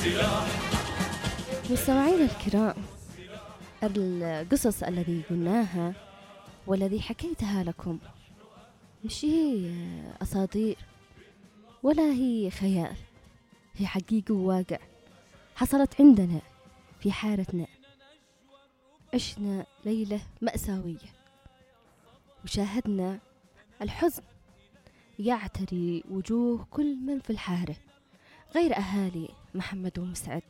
مستمعينا الكرام، القصص الذي قلناها والذي حكيتها لكم مش هي أساطير ولا هي خيال، هي حقيقة وواقع حصلت عندنا في حارتنا. عشنا ليلة مأساوية وشاهدنا الحزن يعتري وجوه كل من في الحارة غير أهالي محمد ومسعد.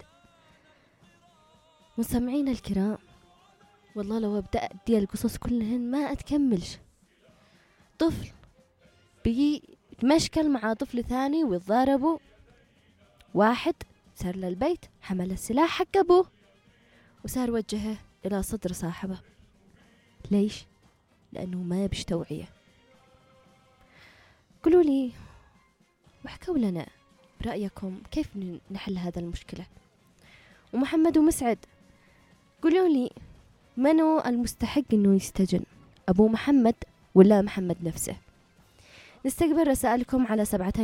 مستمعين الكرام، والله لو أبدأ دي القصص كلهن ما أتكملش. طفل بيتمشكل مع طفل ثاني ويتضاربوا، واحد سار للبيت حمل السلاح حق أبوه وسار وجهه إلى صدر صاحبه. ليش؟ لأنه ما يبش توعية. قولوا لي واحكوا لنا برأيكم كيف نحل هذا المشكلة. ومحمد ومسعد، قولوا لي منو المستحق انه يستجن، ابو محمد ولا محمد نفسه؟ نستقبل رسائلكم على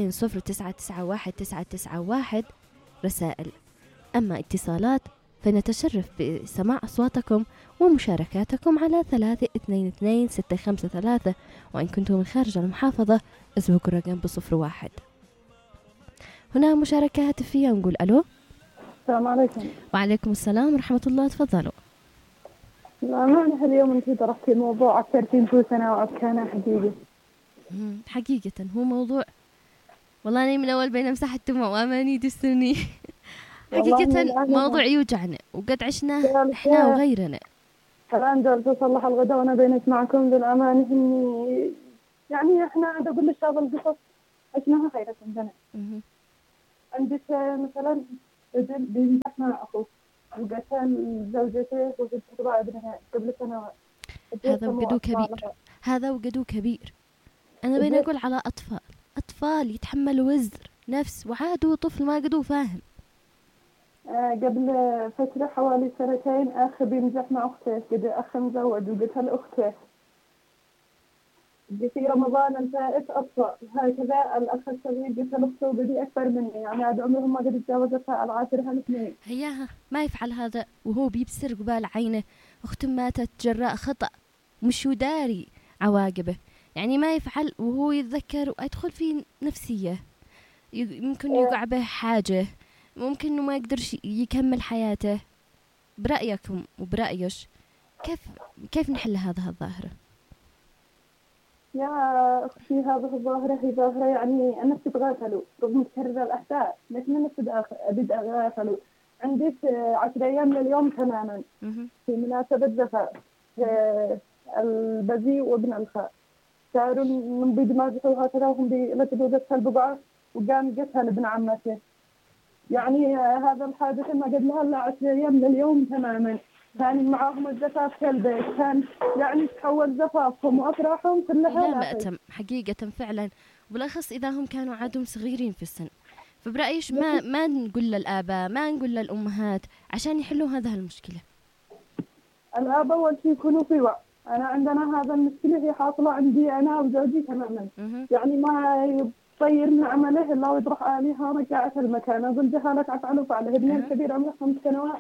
7209991 رسائل. اما اتصالات فنتشرف بسماع اصواتكم ومشاركاتكم على 322653، وان كنتم من خارج المحافظة ازوقوا الرقم ب01. هنا مشاركة هاتفية، نقول الو. السلام عليكم. وعليكم السلام ورحمة الله، تفضلوا. الأمانة اليوم أنت طرحتي الموضوع أكثر في سنة وأبكانا حقيقي. حقيقة هو موضوع، والله أنا من أول بين مساحة الدموع وأماني دستني. حقيقة موضوع يوجعنا وقد عشناه إحنا وغيرنا. الآن جالسة أصلح الغداء وأنا بينت معكم. للأمانة إني يعني إحنا أقول للشباب القصص عشناها خيرة عندنا. عندك مثلا رجل بيمزح مع أخوه وقتل زوجته وقتل ابنها قبل سنوات. هذا وقدو كبير، هذا وقدو كبير. أنا بين أقول على أطفال يتحملوا وزر نفس وعادوا طفل ما قدو فاهم. قبل فترة حوالي 2 أخ بيمزح مع أخته، قد أخ مزوج وقتل أخته. في رمضان الفائت أطفال هكذا الأخ الصغير قتل أخته وقدي أكبر مني، يعني عاد عمرهم ما قد تجاوزتها العاشرة الاثنين. هياها ما يفعل هذا وهو بيبصر قبال عينه أخته ماتت جراء خطأ مش داري عواقبه، يعني ما يفعل وهو يتذكر ويدخل في نفسية، ممكن يقع به حاجة، ممكن إنه ما يقدرش يكمل حياته. برأيكم وبرأيش كيف نحل هذه الظاهرة؟ يا أختي هذه الظاهرة هي ظاهرة يعني الناس تتغافلوا رغم تكرر الأحداث، لكن الناس تتغافلوا. عندك 10 أيام لليوم تماما في مناسبة زفاف البذي وابن الخال، صاروا من بيدماجحوا هكذا وهم بيلتقوا قتل ببعض وقام قتل ابن عمته. يعني هذا الحادث ما قد لها إلا 10 أيام لليوم تماما. كان معاهم الزفاف في البيت، كان يعني تحول زفافهم وأفراحهم كلها لا مأتم حقيقة فعلا، وبالأخص إذا هم كانوا عادهم صغيرين في السن. فبرأيش ما نقول للآباء، ما نقول للأمهات عشان يحلوا هذه المشكلة. الآباء أول شيء يكونوا في وعي. أنا عندنا هذا المشكلة هي حاصلة عندي أنا وزوجي تماما. يعني ما يطير من عمله إلا ويطرح آليها رجعت المكان. أقول جهالك أفعل فعله. ابني الكبير عمره 5 سنوات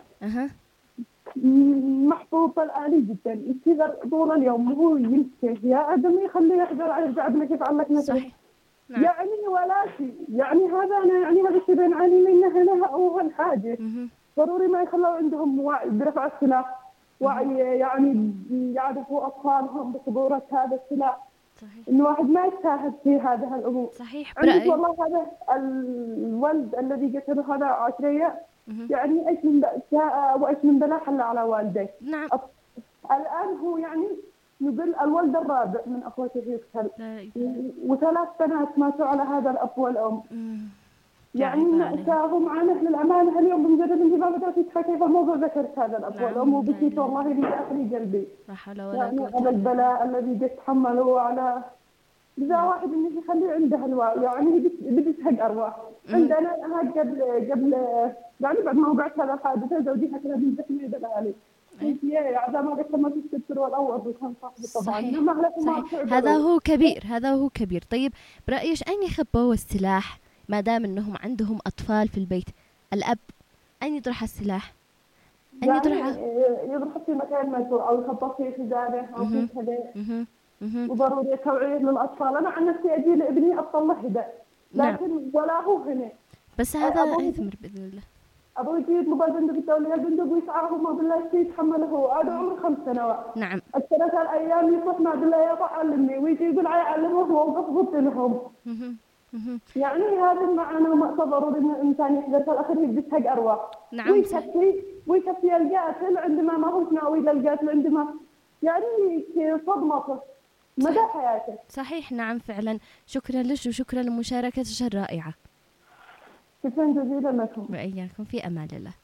محبوب الآلي جدا، يستيقظ طول اليوم وهو يمسك يا آدم يخليه يحضر على يرجع ابنك يفعل لك مثل. نعم. يعني ولا شيء، يعني هذا أنا يعني هذا الشيء بنعاني منه هنا أول حاجة. ضروري ما يخلوا عندهم وعي برفع السلاح، وعي يعني يعرفوا أطفالهم بخطورة هذا السلاح. صحيح. إنه واحد ما يشاهد في هذا الأمور. صحيح. عندك والله هذا الولد الذي قتله هذا 10 أيام يعني ايش من جاء وايش من بلا حل على والديه. نعم. الان هو يعني نقول الولد الرابع من اخوته يقتل، و3 بنات ماتوا على هذا الاب والام. يعني مأساهم عنه للامانه. اليوم بمجرد اني ما بدات اتحكي في الموضوع ذكرت هذا الاب والام وبكيت والله من داخل قلبي. يعني على البلاء الذي تحملوه على إذا واحد إنه يخلي عنده الوعي، يعني بتسحق أرواح. عندنا أنا قبل يعني بعد ما وقعت هذا الحادثة زوجي هكذا بيمسكني بالآلي. هي عذا ما قلت ما تستر والأول وكان صاحبي طبعا. صحيح. هذا هو كبير. طيب برأيش أين يخبوا السلاح ما دام إنهم عندهم أطفال في البيت؟ الأب أين يطرح السلاح؟ أين يطرح في مكان مزروع أو يخبط في خزانة أو في كذا. وضروري توعية للأطفال. أنا عن نفسي أجي لابني أطلع هدى، لكن ولا هو هنا. بس هذا يثمر بإذن الله. أبوي يجيب مبال بندق الدولية البندق ويسعاه ما بالله شيء يتحمله. هذا عمره 5 سنوات. نعم. الثلاث الأيام يصح ما بالله يقع علمني ويجي يقول يعلمه ووقف ضد لهم. يعني هذا المعاناة ما ضروري إن الإنسان يحذر في الأخير يلبس حق أرواح. نعم. ويكفي القاتل عندما ما هو ناوي للقاتل عندما يعني صدمته مدى حياته. صحيح. نعم فعلا. شكرا لك وشكرا لمشاركتك الرائعة. شكرا جزيلا لكم. وإياكم في أمان الله.